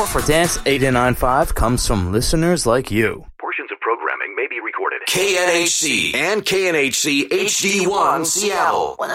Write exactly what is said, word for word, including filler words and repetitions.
Support for Dance eight ninety-five comes from listeners like you. Portions of programming may be recorded. K N H C and K N H C H D one Seattle.